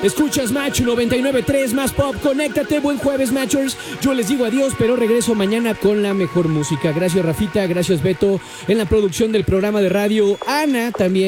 Escuchas Match 99.3 más pop. Conéctate, buen jueves, Matchers. Yo les digo adiós, pero regreso mañana con la mejor música. Gracias, Rafita. Gracias, Beto. En la producción del programa de radio, Ana también.